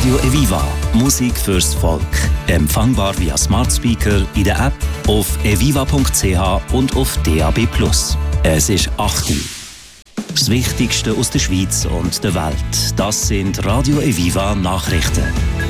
Radio Eviva. Musik fürs Volk. Empfangbar via Smart Speaker in der App, auf eviva.ch und auf DAB+. Es ist 8 Uhr. Das Wichtigste aus der Schweiz und der Welt. Das sind Radio Eviva Nachrichten.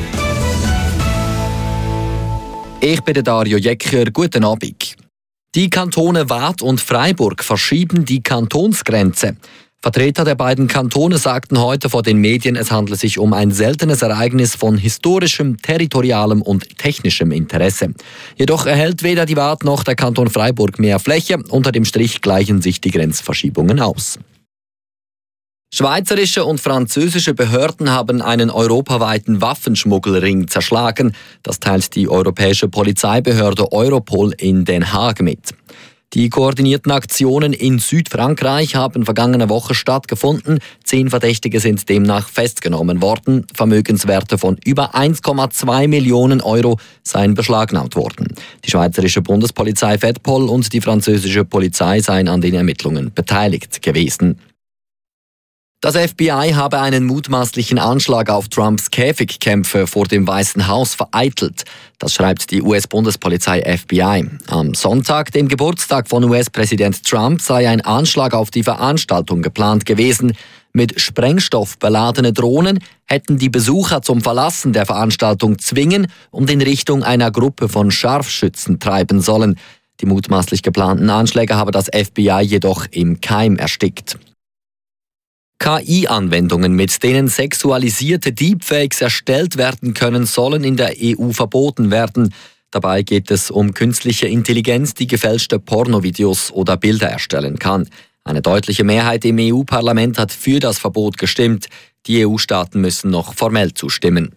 Ich bin der Dario Jecker. Guten Abend. Die Kantone Waadt und Freiburg verschieben die Kantonsgrenze. Vertreter der beiden Kantone sagten heute vor den Medien, es handle sich um ein seltenes Ereignis von historischem, territorialem und technischem Interesse. Jedoch erhält weder die Waadt noch der Kanton Freiburg mehr Fläche. Unter dem Strich gleichen sich die Grenzverschiebungen aus. Schweizerische und französische Behörden haben einen europaweiten Waffenschmuggelring zerschlagen. Das teilt die europäische Polizeibehörde Europol in Den Haag mit. Die koordinierten Aktionen in Südfrankreich haben vergangene Woche stattgefunden. 10 Verdächtige sind demnach festgenommen worden. Vermögenswerte von über 1,2 Millionen Euro seien beschlagnahmt worden. Die schweizerische Bundespolizei FEDPOL und die französische Polizei seien an den Ermittlungen beteiligt gewesen. Das FBI habe einen mutmaßlichen Anschlag auf Trumps Käfigkämpfe vor dem Weißen Haus vereitelt. Das schreibt die US-Bundespolizei FBI. Am Sonntag, dem Geburtstag von US-Präsident Trump, sei ein Anschlag auf die Veranstaltung geplant gewesen. Mit Sprengstoff beladene Drohnen hätten die Besucher zum Verlassen der Veranstaltung zwingen und in Richtung einer Gruppe von Scharfschützen treiben sollen. Die mutmaßlich geplanten Anschläge habe das FBI jedoch im Keim erstickt. KI-Anwendungen, mit denen sexualisierte Deepfakes erstellt werden können, sollen in der EU verboten werden. Dabei geht es um künstliche Intelligenz, die gefälschte Pornovideos oder Bilder erstellen kann. Eine deutliche Mehrheit im EU-Parlament hat für das Verbot gestimmt. Die EU-Staaten müssen noch formell zustimmen.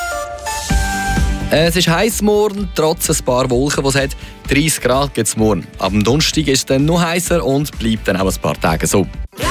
Es ist heiß morgen, trotz ein paar Wolken, die es hat. 30 Grad gibt es morgen. Am Donnerstag ist es dann noch heißer und bleibt dann auch ein paar Tage so.